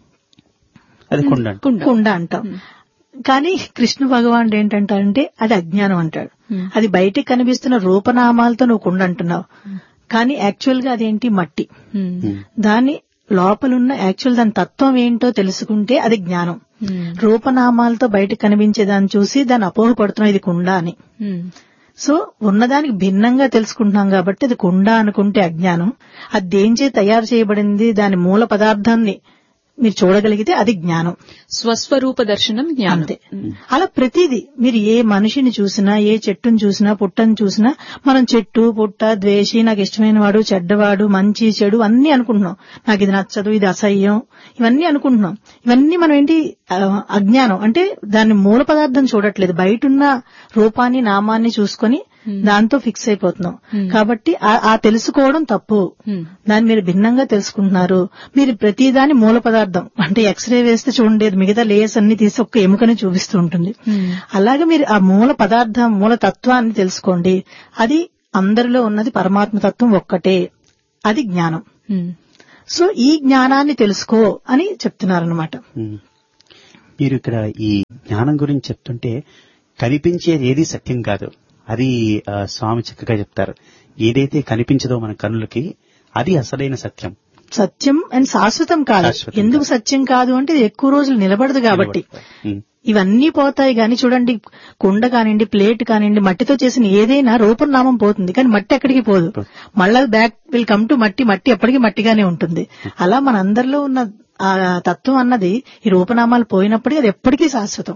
అది కుండ కుండ అంటాం. కానీ కృష్ణ భగవానుడు ఏంటంటారంటే అది అజ్ఞానం అంటాడు. అది బయటికి కనిపిస్తున్న రూపనామాలతో నువ్వు కుండ అంటున్నావు, కానీ యాక్చువల్ గా అదేంటి? మట్టి. దాని లోపలున్న యాక్చువల్ దాని తత్వం ఏంటో తెలుసుకుంటే అది జ్ఞానం. రూపనామాలతో బయటకు కనిపించే దాన్ని చూసి దాన్ని అపోహపడుతున్నావు ఇది కుండ అని. సో ఉన్నదానికి భిన్నంగా తెలుసుకుంటున్నాం కాబట్టి అది కుండ అనుకుంటే అజ్ఞానం. అది దేంచే తయారు చేయబడింది, దాని మూల పదార్థాన్ని మీరు చూడగలిగితే అది జ్ఞానం. స్వస్వరూప దర్శనం జ్ఞానం. అంతే. అలా ప్రతిదీ మీరు ఏ మనిషిని చూసినా, ఏ చెట్టును చూసినా, పుట్టను చూసినా మనం చెట్టు పుట్ట ద్వేషి, నాకు ఇష్టమైన వాడు, చెడ్డవాడు, మంచి చెడు అన్ని అనుకుంటున్నాం. నాకు ఇది నచ్చదు, ఇది అసహ్యం, ఇవన్నీ అనుకుంటున్నాం. ఇవన్నీ మనం ఏంటి? అజ్ఞానం. అంటే దాని మూల పదార్థం చూడట్లేదు, బయటున్న రూపాన్ని నామాన్ని చూసుకొని దాంతో ఫిక్స్ అయిపోతున్నాం. కాబట్టి ఆ తెలుసుకోవడం తప్పు. దాన్ని మీరు భిన్నంగా తెలుసుకుంటున్నారు. మీరు ప్రతిదాని మూల పదార్థం అంటే ఎక్స్రే వేస్తే చూడండి మిగతా లేయర్స్ అన్ని తీసి ఒక్క ఎముకని చూపిస్తూ ఉంటుంది. అలాగే మీరు ఆ మూల పదార్థం మూల తత్వాన్ని తెలుసుకోండి. అది అందరిలో ఉన్నది పరమాత్మ తత్వం ఒక్కటే. అది జ్ఞానం. సో ఈ జ్ఞానాన్ని తెలుసుకో అని చెప్తున్నారన్నమాట. మీరు ఇక్కడ ఈ జ్ఞానం గురించి చెప్తుంటే కనిపించేది ఏది సత్యం కాదు, అది స్వామి చక్కగా చెప్తారు. ఏదైతే కనిపించదో మన కన్నులకి అది అసలైన సత్యం. సత్యం అండ్ శాశ్వతం కాదు. ఎందుకు సత్యం కాదు అంటే ఇది ఎక్కువ రోజులు నిలబడదు కాబట్టి. ఇవన్నీ పోతాయి గాని చూడండి, కుండ కానివ్వండి, ప్లేట్ కానివ్వండి, మట్టితో చేసిన ఏదైనా రూపనామం పోతుంది కానీ మట్టి ఎక్కడికి పోదు. మళ్ళా బ్యాక్ విల్ కమ్ టు మట్టి. మట్టి ఎప్పటికీ మట్టిగానే ఉంటుంది. అలా మన అందరిలో ఉన్న ఆ తత్వం అన్నది ఈ రూపనామాలు పోయినప్పటికీ అది ఎప్పటికీ శాశ్వతం.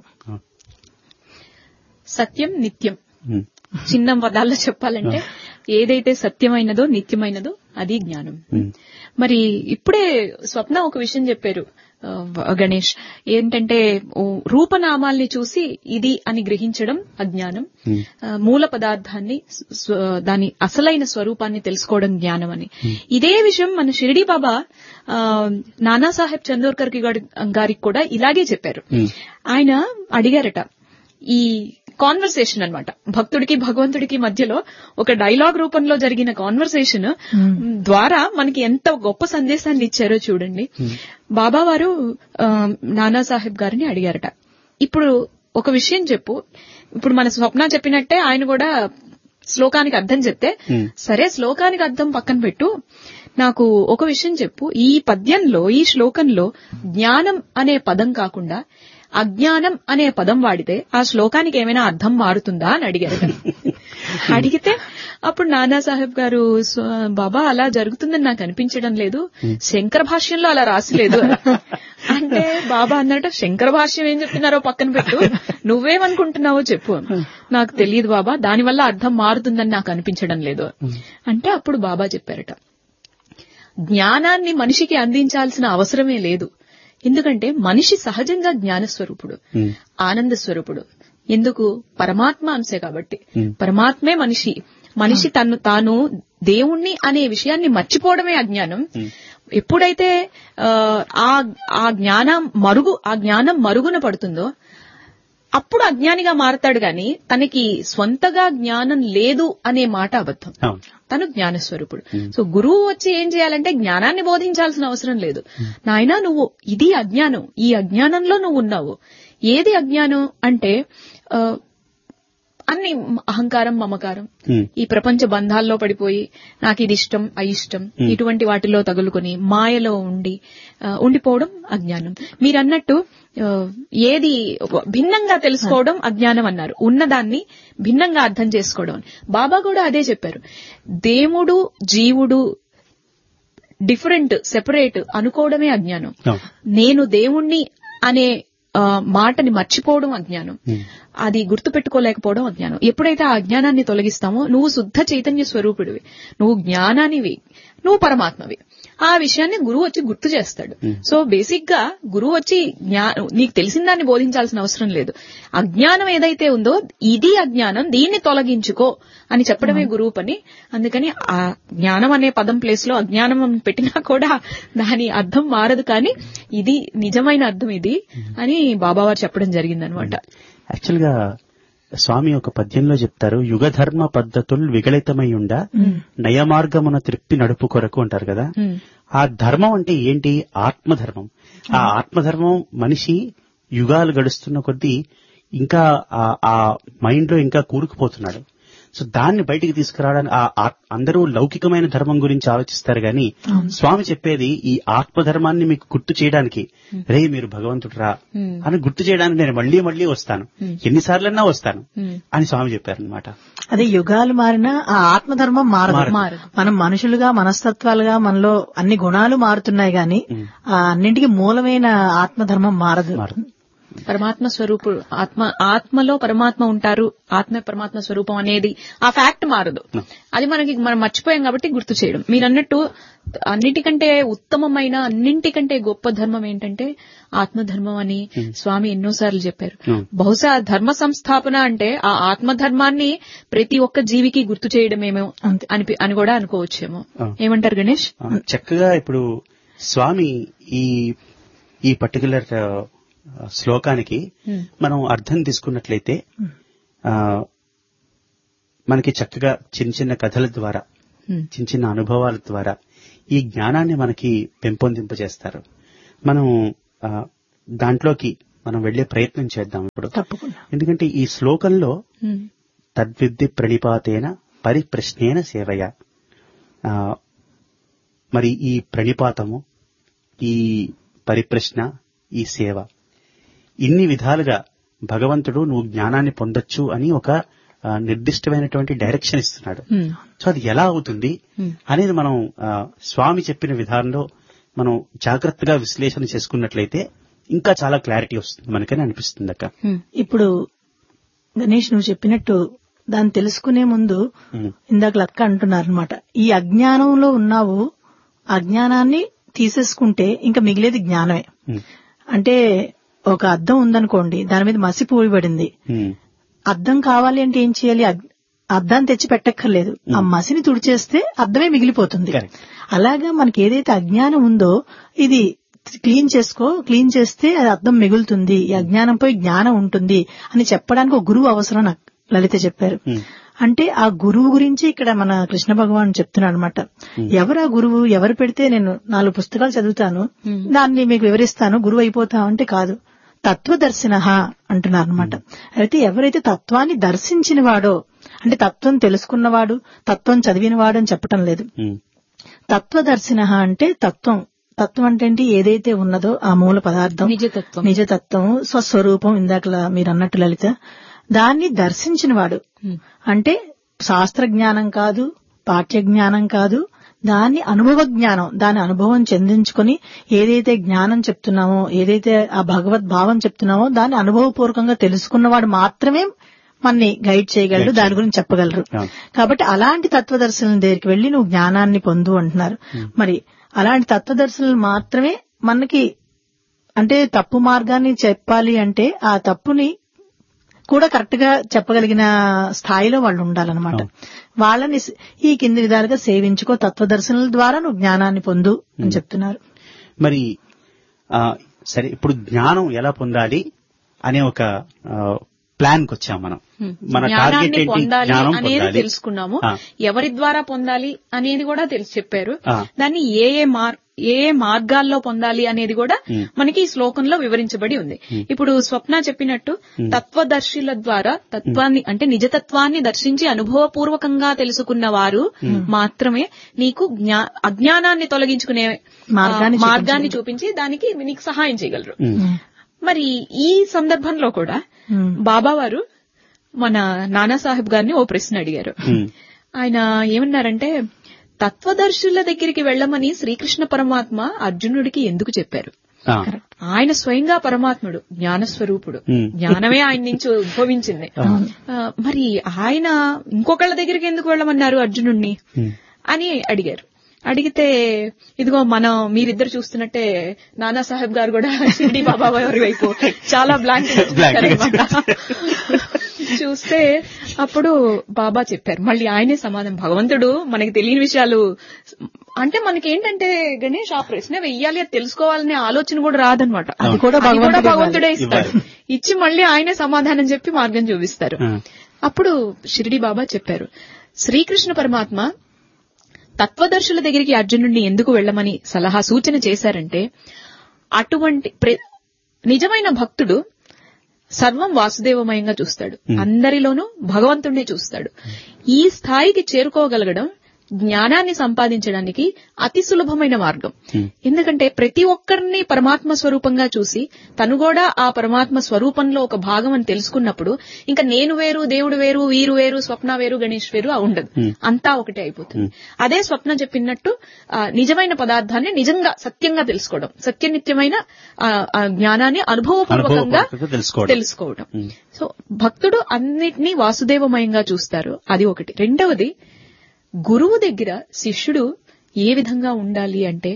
సత్యం నిత్యం. చిన్న పదాల్లో చెప్పాలంటే ఏదైతే సత్యమైనదో నిత్యమైనదో అది జ్ఞానం. మరి ఇప్పుడే స్వప్న ఒక విషయం చెప్పారు గణేష్, ఏంటంటే రూపనామాల్ని చూసి ఇది అని గ్రహించడం అజ్ఞానం, మూల పదార్థాన్ని దాని అసలైన స్వరూపాన్ని తెలుసుకోవడం జ్ఞానం అని. ఇదే విషయం మన షిరిడి బాబా నానాసాహెబ్ చందోర్కర్ గారికి కూడా ఇలాగే చెప్పారు. ఆయన అడిగారట, ఈ కాన్వర్సేషన్ అన్నమాట భక్తుడికి భగవంతుడికి మధ్యలో ఒక డైలాగ్ రూపంలో జరిగిన కాన్వర్సేషన్ ద్వారా మనకి ఎంత గొప్ప సందేశాన్ని ఇచ్చారో చూడండి. బాబా వారు నానాసాహెబ్ గారిని అడిగారట, ఇప్పుడు ఒక విషయం చెప్పు. ఇప్పుడు మన స్వప్న చెప్పినట్టే ఆయన కూడా శ్లోకానికి అర్థం చెప్తే, సరే శ్లోకానికి అర్థం పక్కన పెట్టు, నాకు ఒక విషయం చెప్పు. ఈ పద్యంలో ఈ శ్లోకంలో జ్ఞానం అనే పదం కాకుండా అజ్ఞానం అనే పదం వాడితే ఆ శ్లోకానికి ఏమైనా అర్థం మారుతుందా అని అడిగారు. అడిగితే అప్పుడు నానాసాహెబ్ గారు, బాబా అలా జరుగుతుందని నాకు అనిపించడం లేదు, శంకర భాష్యంలో అలా రాసిలేదు అంటే బాబా అన్నట్టు శంకర భాష్యం ఏం చెప్తున్నారో పక్కన పెట్టు, నువ్వేమనుకుంటున్నావో చెప్పు. నాకు తెలియదు బాబా, దానివల్ల అర్థం మారుతుందని నాకు అనిపించడం లేదు అంటే అప్పుడు బాబా చెప్పారట, జ్ఞానాన్ని మనిషికి అందించాల్సిన అవసరమే లేదు. ఎందుకంటే మనిషి సహజంగా జ్ఞానస్వరూపుడు, ఆనంద స్వరూపుడు. ఎందుకు? పరమాత్మ అంశే కాబట్టి. పరమాత్మే మనిషి. మనిషి తను తాను దేవుణ్ణి అనే విషయాన్ని మర్చిపోవడమే అజ్ఞానం. ఎప్పుడైతే ఆ ఆ జ్ఞానం మరుగు ఆ జ్ఞానం మరుగున పడుతుందో అప్పుడు అజ్ఞానిగా మారతాడు గాని తనకి స్వంతగా జ్ఞానం లేదు అనే మాట అబద్ధం. తను జ్ఞానస్వరూపుడు. సో గురువు వచ్చి ఏం చేయాలంటే జ్ఞానాన్ని బోధించాల్సిన అవసరం లేదు. నాయనా నువ్వు ఇది అజ్ఞానం, ఈ అజ్ఞానంలో నువ్వు ఉన్నావు, ఈ ఏది అజ్ఞానం అంటే ఆ, అన్ని అహంకారం, మమకారం, ఈ ప్రపంచ బంధాల్లో పడిపోయి నాకు ఇది ఇష్టం, అయిష్టం, ఇటువంటి వాటిలో తగులుకొని మాయలో ఉండి ఆ, ఉండిపోవడం అజ్ఞానం. మీరన్నట్టు ఆ, ఏది భిన్నంగా తెలుసుకోవడం అజ్ఞానం అన్నారు. ఉన్నదాన్ని భిన్నంగా అర్థం చేసుకోవడం. బాబా కూడా అదే చెప్పారు. దేవుడు జీవుడు డిఫరెంట్, సెపరేట్ అనుకోవడమే అజ్ఞానం. నేను దేవుణ్ణి అనే ఆ, మాటని మర్చిపోవడం అజ్ఞానం. అది గుర్తుపెట్టుకోలేకపోవడం అజ్ఞానం. ఎప్పుడైతే ఆ అజ్ఞానాన్ని తొలగిస్తామో నువ్వు శుద్ధ చైతన్య స్వరూపుడివి, నువ్వు జ్ఞానానివి, నువ్వు పరమాత్మవి. ఆ విషయాన్ని గురువు వచ్చి గుర్తు చేస్తాడు. సో బేసిక్ గా గురువు వచ్చి నీకు తెలిసిన దాన్ని బోధించాల్సిన అవసరం లేదు. అజ్ఞానం ఏదైతే ఉందో ఇది అజ్ఞానం, దీన్ని తొలగించుకో అని చెప్పడమే గురువు పని. అందుకని ఆ జ్ఞానం అనే పదం ప్లేస్ లో అజ్ఞానం పెట్టినా కూడా దాని అర్థం మారదు. కానీ ఇది నిజమైన అర్థం ఇది అని బాబావారు చెప్పడం జరిగిందనమాట. యాక్చువల్ గా స్వామి ఒక పద్యంలో చెప్తారు, యుగధర్మ పద్ధతులు విగళితమయ్యుండ నయమార్గమున త్రిప్పి నడుపు కొరకు అంటారు కదా. ఆ ధర్మం అంటే ఏంటి? ఆత్మధర్మం. ఆ ఆత్మధర్మం మనిషి యుగాలు గడుస్తున్న కొద్దీ ఇంకా ఆ మైండ్ లో ఇంకా కూరుకుపోతున్నాడు. సో దాన్ని బయటికి తీసుకురావడానికి అందరూ లౌకికమైన ధర్మం గురించి ఆలోచిస్తారు గాని స్వామి చెప్పేది ఈ ఆత్మధర్మాన్ని మీకు గుర్తు చేయడానికి, రే మీరు భగవంతుడు రా అని గుర్తు చేయడానికి నేను మళ్లీ మళ్లీ వస్తాను, ఎన్నిసార్లన్నా వస్తాను అని స్వామి చెప్పారనమాట. అదే యుగాలు మారినా ఆ ఆత్మధర్మం మారదు. మనం మనుషులుగా, మనస్తత్వాలుగా మనలో అన్ని గుణాలు మారుతున్నాయి గాని ఆ అన్నింటికి మూలమైన ఆత్మధర్మం మారదు. పరమాత్మ స్వరూపుడు, ఆత్మ ఆత్మలో పరమాత్మ ఉంటారు, ఆత్మ పరమాత్మ స్వరూపం అనేది ఆ ఫ్యాక్ట్ మారదు. అది మనకి మనం మర్చిపోయాం కాబట్టి గుర్తు చేయడం. మీరన్నట్టు అన్నిటికంటే ఉత్తమమైన, అన్నింటికంటే గొప్ప ధర్మం ఏంటంటే ఆత్మధర్మం అని స్వామి ఎన్నోసార్లు చెప్పారు. బహుశా ధర్మ సంస్థాపన అంటే ఆ ఆత్మధర్మాన్ని ప్రతి ఒక్క జీవికి గుర్తు చేయడమేమో అని అని కూడా అనుకోవచ్చేమో. ఏమంటారు గణేష్? చక్కగా ఇప్పుడు స్వామి ఈ ఈ పర్టికులర్ శ్లోకానికి మనం అర్థం తీసుకున్నట్లయితే మనకి చక్కగా చిన్న చిన్న కథల ద్వారా, చిన్న చిన్న అనుభవాల ద్వారా ఈ జ్ఞానాన్ని మనకి పెంపొందింపజేస్తారు. మనం దాంట్లోకి మనం వెళ్లే ప్రయత్నం చేద్దాం ఇప్పుడు. ఎందుకంటే ఈ శ్లోకంలో తద్విద్ది ప్రణిపాతేన పరిప్రశ్నేన సేవయ, మరి ఈ ప్రణిపాతము, ఈ పరిప్రశ్న, ఈ సేవ, ఇన్ని విధాలుగా భగవంతుడు నువ్వు జ్ఞానాన్ని పొందొచ్చు అని ఒక నిర్దిష్టమైనటువంటి డైరెక్షన్ ఇస్తున్నాడు. సో అది ఎలా అవుతుంది అనేది మనం స్వామి చెప్పిన విధానంలో మనం జాగ్రత్తగా విశ్లేషణ చేసుకున్నట్లయితే ఇంకా చాలా క్లారిటీ వస్తుంది మనకని అనిపిస్తుంది అక్క. ఇప్పుడు గణేష్ నువ్వు చెప్పినట్టు దాన్ని తెలుసుకునే ముందు ఇందాక లక్క అంటున్నారు అనమాట, ఈ అజ్ఞానంలో ఉన్నావు, అజ్ఞానాన్ని తీసేసుకుంటే ఇంకా మిగిలేది జ్ఞానమే. అంటే ఒక అద్దం ఉందనుకోండి, దాని మీద మసి పూయబడింది. అద్దం కావాలి అంటే ఏం చేయాలి? అద్దాన్ని తెచ్చి పెట్టక్కర్లేదు, ఆ మసిని తుడిచేస్తే అద్దమే మిగిలిపోతుంది. అలాగా మనకి ఏదైతే అజ్ఞానం ఉందో ఇది క్లీన్ చేసుకో, క్లీన్ చేస్తే అది అద్దం మిగులుతుంది, ఈ అజ్ఞానంపై జ్ఞానం ఉంటుంది అని చెప్పడానికి ఒక గురువు అవసరం నాకు లలిత చెప్పారు. అంటే ఆ గురువు గురించి ఇక్కడ మన కృష్ణ భగవాన్ చెప్తున్నాడు అనమాట. ఎవరు ఆ గురువు? ఎవరు పెడితే నేను నాలుగు పుస్తకాలు చదువుతాను, దాన్ని మీకు వివరిస్తాను, గురువు అయిపోతాం అంటే కాదు, తత్వదర్శిన అంటున్నారు అనమాట. అయితే ఎవరైతే తత్వాన్ని దర్శించిన వాడో, అంటే తత్వం తెలుసుకున్నవాడు, తత్వం చదివినవాడు అని చెప్పటం లేదు. తత్వదర్శిన అంటే తత్వం, తత్వం అంటే ఏంటి? ఏదైతే ఉన్నదో ఆ మూల పదార్థం, నిజతత్వం, నిజతత్వం, స్వస్వరూపం, ఇందాక మీరు అన్నట్టు లలిత, దాన్ని దర్శించిన వాడు. అంటే శాస్త్ర జ్ఞానం కాదు, పాఠ్య జ్ఞానం కాదు, దాన్ని అనుభవ జ్ఞానం, దాని అనుభవం చెందించుకుని ఏదైతే జ్ఞానం చెప్తున్నామో, ఏదైతే ఆ భగవద్ భావం చెప్తున్నామో దాన్ని అనుభవపూర్వకంగా తెలుసుకున్నవాడు మాత్రమే మనని గైడ్ చేయగలరు, దాని గురించి చెప్పగలరు. కాబట్టి అలాంటి తత్వదర్శనం దగ్గరికి వెళ్లి నువ్వు జ్ఞానాన్ని పొందు అంటున్నారు. మరి అలాంటి తత్వదర్శనం మాత్రమే మనకి, అంటే తప్పు మార్గాన్ని చెప్పాలి అంటే ఆ తప్పుని కూడా కరెక్ట్ గా చెప్పగలిగిన స్థాయిలో వాళ్ళు ఉండాలన్నమాట. వాళ్ళని ఈ కింది విధాలుగా సేవించుకో, తత్వదర్శనాల ద్వారా నువ్వు జ్ఞానాన్ని పొందు అని చెప్తున్నారు. మరి సరే, ఇప్పుడు జ్ఞానం ఎలా పొందాలి అనే ఒక ప్లాన్ కి వచ్చాం మనం. మన టార్గెట్ ఏంటి? జ్ఞానం అనేది తెలుసుకున్నాము. ఎవరి ద్వారా పొందాలి అనేది కూడా తెలిసి చెప్పారు. దాన్ని ఏ ఏ మార్ ఏ ఏ మార్గాల్లో పొందాలి అనేది కూడా మనకి ఈ శ్లోకంలో వివరించబడి ఉంది. ఇప్పుడు స్వప్న చెప్పినట్టు తత్వదర్శుల ద్వారా తత్వాన్ని అంటే నిజతత్వాన్ని దర్శించి అనుభవపూర్వకంగా తెలుసుకున్న వారు మాత్రమే నీకు అజ్ఞానాన్ని తొలగించుకునే మార్గాన్ని చూపించి దానికి నీకు సహాయం చేయగలరు. మరి ఈ సందర్భంలో కూడా బాబా వారు మన నానాసాహెబ్ గారిని ఓ ప్రశ్న అడిగారు. ఆయన ఏమన్నారంటే, తత్వదర్శుల దగ్గరికి వెళ్లమని శ్రీకృష్ణ పరమాత్మ అర్జునుడికి ఎందుకు చెప్పారు? ఆయన స్వయంగా పరమాత్ముడు, జ్ఞానస్వరూపుడు, జ్ఞానమే ఆయన నుంచి ఉద్భవించింది. మరి ఆయన ఇంకొకళ్ళ దగ్గరికి ఎందుకు వెళ్ళమన్నారు అర్జునుడిని అని అడిగారు. అడిగితే ఇదిగో మనం మీరిద్దరు చూస్తున్నట్టే నానాసాహెబ్ గారు కూడా షిర్డీ బాబా వారి వైపు చాలా బ్లాంక్ చూస్తే అప్పుడు బాబా చెప్పారు. మళ్ళీ ఆయనే సమాధానం. భగవంతుడు మనకి తెలియని విషయాలు అంటే మనకి ఏంటంటే గణేష్ ఆ ప్రశ్న వెయ్యాలి అది తెలుసుకోవాలనే ఆలోచన కూడా రాదనమాట. అది కూడా భగవంతుడే ఇస్తాడు. ఇచ్చి మళ్ళీ ఆయనే సమాధానం చెప్పి మార్గం చూపిస్తారు. అప్పుడు షిర్డీ బాబా చెప్పారు, శ్రీకృష్ణ పరమాత్మ తత్వదర్శుల దగ్గరికి అర్జునుడిని ఎందుకు వెళ్లమని సలహా సూచన చేశారంటే, అటువంటి నిజమైన భక్తుడు సర్వం వాసుదేవమయంగా చూస్తాడు, అందరిలోనూ భగవంతుడినే చూస్తాడు. ఈ స్థాయికి చేరుకోగలగడం జ్ఞానాన్ని సంపాదించడానికి అతి సులభమైన మార్గం. ఎందుకంటే ప్రతి ఒక్కరిని పరమాత్మ స్వరూపంగా చూసి తను కూడా ఆ పరమాత్మ స్వరూపంలో ఒక భాగం అని తెలుసుకున్నప్పుడు ఇంకా నేను వేరు, దేవుడు వేరు, వీరు వేరు, స్వప్న వేరు, గణేష్ వేరు ఉండదు. అంతా ఒకటే అయిపోతుంది. అదే స్వప్న చెప్పినట్టు నిజమైన పదార్థాన్ని నిజంగా సత్యంగా తెలుసుకోవడం, సత్యనిత్యమైన జ్ఞానాన్ని అనుభవపూర్వకంగా తెలుసుకోవడం. సో భక్తుడు అన్నిటినీ వాసుదేవమయంగా చూస్తారు. అది ఒకటి. రెండవది, గురువు దగ్గర శిష్యుడు ఏ విధంగా ఉండాలి అంటే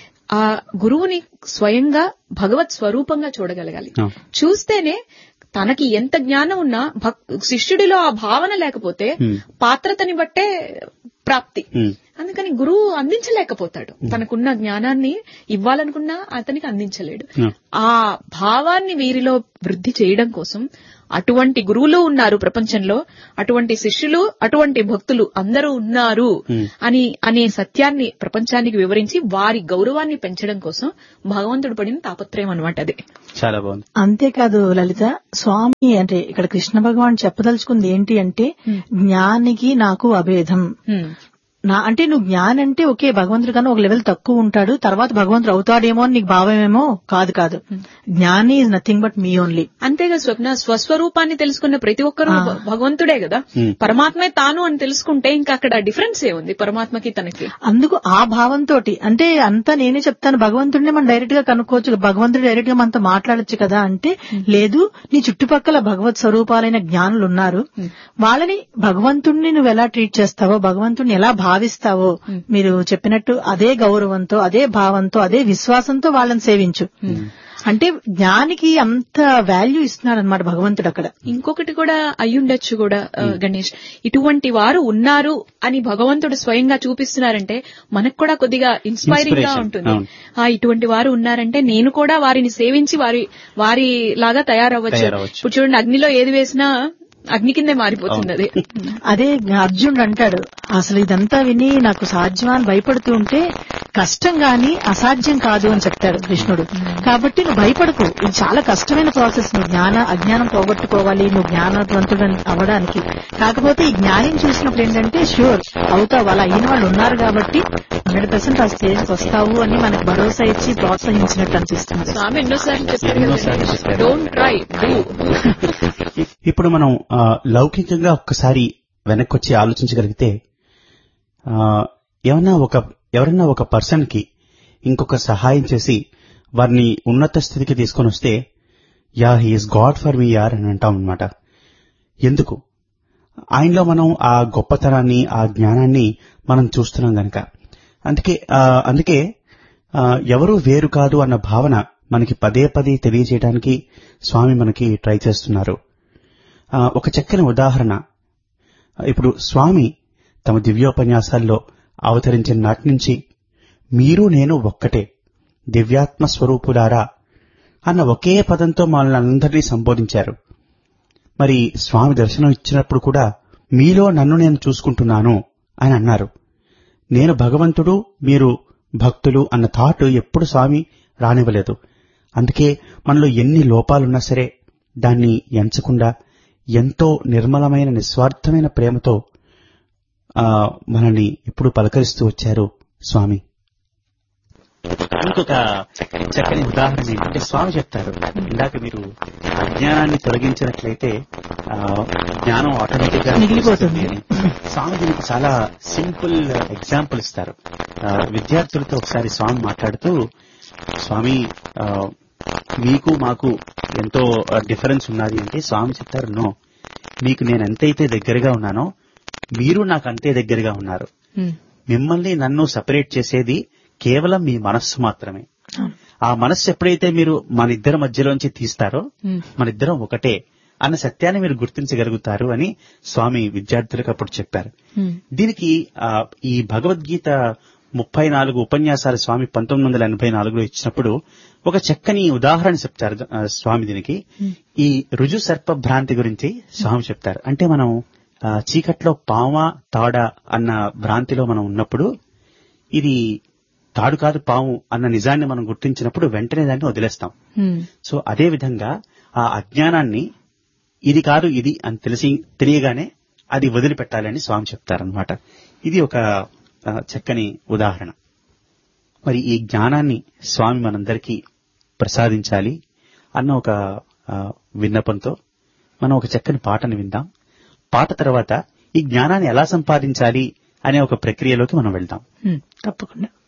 ఆ గురువుని స్వయంగా భగవత్ స్వరూపంగా చూడగలగాలి. చూస్తేనే తనకి ఎంత జ్ఞానం ఉన్నా శిష్యుడిలో ఆ భావన లేకపోతే పాత్రతని బట్టే ప్రాప్తి. అందుకని గురువు అందించలేకపోతాడు. తనకున్న జ్ఞానాన్ని ఇవ్వాలనుకున్నా అతనికి అందించలేడు. ఆ భావాన్ని వీరిలో వృద్ధి చేయడం కోసం అటువంటి గురువులు ఉన్నారు ప్రపంచంలో, అటువంటి శిష్యులు, అటువంటి భక్తులు అందరూ ఉన్నారు అని అనే సత్యాన్ని ప్రపంచానికి వివరించి వారి గౌరవాన్ని పెంచడం కోసం భగవంతుడు పడిన తాపత్రయం అనమాట అది. చాలా బాగుంది. అంతేకాదు లలిత, స్వామి అంటే ఇక్కడ కృష్ణ భగవాన్ చెప్పదలుచుకుంది ఏంటి అంటే, జ్ఞానికి నాకు అభేదం. నా అంటే నువ్వు జ్ఞానం అంటే ఓకే భగవంతుడు కన్నా ఒక లెవెల్ తక్కువ ఉంటాడు, తర్వాత భగవంతుడు అవుతాడేమో అని నీకు భావమేమో కాదు. కాదు జ్ఞాని is nothing but me only. అంతేగా స్వప్న, స్వస్వరూపాన్ని తెలుసుకున్న ప్రతి ఒక్కరూ భగవంతుడే కదా, పరమాత్మే తాను అని తెలుసుకుంటే ఇంకా అక్కడ డిఫరెన్స్ ఏ ఉంది పరమాత్మకి తనకి. అందుకు ఆ భావంతో అంటే అంతా నేనే చెప్తాను, భగవంతుడిని మనం డైరెక్ట్ గా కనుక్కోవచ్చు, భగవంతుడు డైరెక్ట్ గా మనతో మాట్లాడొచ్చు కదా అంటే, లేదు నీ చుట్టుపక్కల భగవత్ స్వరూపాలైన జ్ఞానులు ఉన్నారు, వాళ్ళని భగవంతుడిని నువ్వు ఎలా ట్రీట్ చేస్తావో, భగవంతుడిని ఎలా భావిస్తావో మీరు చెప్పినట్టు అదే గౌరవంతో, అదే భావంతో, అదే విశ్వాసంతో వాళ్ళని సేవించు. అంటే జ్ఞానికి అంత వాల్యూ ఇస్తున్నాడు అనమాట భగవంతుడు అక్కడ. ఇంకొకటి కూడా అయ్యుండొచ్చు కూడా గణేష్, ఇటువంటి వారు ఉన్నారు అని భగవంతుడు స్వయంగా చూపిస్తున్నారంటే మనకు కూడా కొద్దిగా ఇన్స్పైరింగ్ గా ఉంటుంది. ఆ ఇటువంటి వారు ఉన్నారంటే నేను కూడా వారిని సేవించి వారి వారి లాగా తయారవ్వచ్చు. ఇప్పుడు చూడండి, అగ్నిలో ఏది వేసినా అగ్ని కిందే మారిపోతుంది. అది అదే అర్జునుడు అంటాడు, అసలు ఇదంతా విని నాకు సాధ్యమని భయపడుతూ ఉంటే కష్టం గాని అసాధ్యం కాదు అని చెప్తాడు కృష్ణుడు. కాబట్టి నువ్వు భయపడకు, ఇది చాలా కష్టమైన ప్రాసెస్. నువ్వు జ్ఞాన అజ్ఞానం పోగొట్టుకోవాలి, నువ్వు జ్ఞానవంతుడు అవ్వడానికి. కాకపోతే ఈ జ్ఞానం చూసినప్పుడు ఏంటంటే ష్యూర్ అవుతావు, అలా అయిన వాళ్ళు ఉన్నారు కాబట్టి హండ్రెడ్ పర్సెంట్ ఆ స్టేజ్కి వస్తావు అని మనకు భరోసా ఇచ్చి ప్రోత్సహించినట్టు అనిపిస్తుంది. స్వామి ఎన్నోసార్లు చెప్పారు, డోంట్ ట్రై, డూ. ఇప్పుడు మనం లౌకికంగా ఒక్కసారి వెనక్కొచ్చి ఆలోచించగలిగితే, ఏమన్నా ఒక ఎవరన్నా ఒక పర్సన్ కి ఇంకొక సహాయం చేసి వారిని ఉన్నత స్థితికి తీసుకొని వస్తే, yeah he's God for me యార్ అని అంటాం అనమాట. ఎందుకు? ఆయనలో మనం ఆ గొప్పతనాన్ని, ఆ జ్ఞానాన్ని మనం చూస్తున్నాం గనక. అందుకే అందుకే ఎవరూ వేరు కాదు అన్న భావన మనకి పదే పదే తెలియజేయడానికి స్వామి మనకి ట్రై చేస్తున్నారు. ఒక చక్కని ఉదాహరణ, ఇప్పుడు స్వామి తమ దివ్యోపన్యాసాల్లో అవతరించిన నాటి నుంచి మీరు నేను ఒక్కటే, దివ్యాత్మ స్వరూపులారా అన్న ఒకే పదంతో మనల్ని అందరినీ సంబోధించారు. మరి స్వామి దర్శనం ఇచ్చినప్పుడు కూడా మీలో నన్ను నేను చూసుకుంటున్నాను అని అన్నారు. నేను భగవంతుడు, మీరు భక్తులు అన్న థాట్ ఎప్పుడు స్వామి రానివ్వలేదు. అందుకే మనలో ఎన్ని లోపాలున్నా సరే దాన్ని ఎంచకుండా ఎంతో నిర్మలమైన నిస్వార్థమైన ప్రేమతో ఆ మనల్ని ఎప్పుడు పలకరిస్తూ వచ్చారు స్వామి. ఇంకొక చక్కని ఉదాహరణ ఏంటంటే స్వామి చెప్తారు, ఇందాక మీరు అజ్ఞానాన్ని తొలగించినట్లయితే ఆ జ్ఞానం ఆటోమేటిక్ గా మిగిలిపోతుంది అని. స్వామి దీనికి చాలా సింపుల్ ఎగ్జాంపుల్ ఇస్తారు. విద్యార్థులతో ఒకసారి స్వామి మాట్లాడుతూ, స్వామి మీకు మాకు ఎంతో డిఫరెన్స్ ఉన్నది అంటే స్వామి చెప్తారు, నో, మీకు నేను ఎంతైతే దగ్గరగా ఉన్నానో మీరు నాకు అంతే దగ్గరగా ఉన్నారు. మిమ్మల్ని నన్ను సపరేట్ చేసేది కేవలం మీ మనస్సు మాత్రమే. ఆ మనస్సు ఎప్పుడైతే మీరు మన ఇద్దరి మధ్యలోంచి తీస్తారో మన ఇద్దరం ఒకటే అన్న సత్యాన్ని మీరు గుర్తించగలుగుతారు అని స్వామి విద్యార్థులకు అప్పుడు చెప్పారు. దీనికి ఈ భగవద్గీత ముప్పై నాలుగు ఉపన్యాసాలు స్వామి పంతొమ్మిది వందల ఎనభై నాలుగులో ఇచ్చినప్పుడు ఒక చక్కని ఉదాహరణ చెప్తారు స్వామి. దీనికి ఈ రుజు సర్ప భ్రాంతి గురించి స్వామి చెప్తారు. అంటే మనం చీకట్లో పామ తాడ అన్న భ్రాంతిలో మనం ఉన్నప్పుడు ఇది తాడు కాదు పాము అన్న నిజాన్ని మనం గుర్తించినప్పుడు వెంటనే దాన్ని వదిలేస్తాం. సో అదే విధంగా ఆ అజ్ఞానాన్ని ఇది కాదు ఇది అని తెలిసి తెలియగానే అది వదిలిపెట్టాలని స్వామి చెప్తారనమాట. ఇది ఒక చక్కని ఉదాహరణ. మరి ఈ జ్ఞానాన్ని స్వామి మనందరికీ ప్రసాదించాలి అన్న ఒక విన్నపంతో మనం ఒక చక్కని పాటను విందాం. పాట తర్వాత ఈ జ్ఞానాన్ని ఎలా సంపాదించాలి అనే ఒక ప్రక్రియలోకి మనం వెళ్దాం. తప్పకుండా.